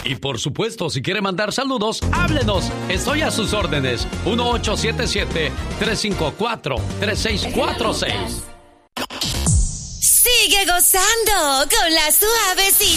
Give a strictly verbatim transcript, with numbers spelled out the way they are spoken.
Y por supuesto, si quiere mandar saludos, háblenos. Estoy a sus órdenes. uno ocho siete siete, tres cinco cuatro, tres seis cuatro seis. Sigue gozando con la suavecita.